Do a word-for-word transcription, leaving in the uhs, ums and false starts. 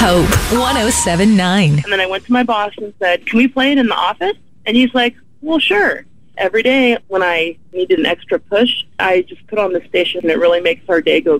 Hope one oh seven point nine. And then I went to my boss and said, can we play it in the office? And he's like, well, sure. Every day when I needed an extra push, I just put on the station and it really makes our day go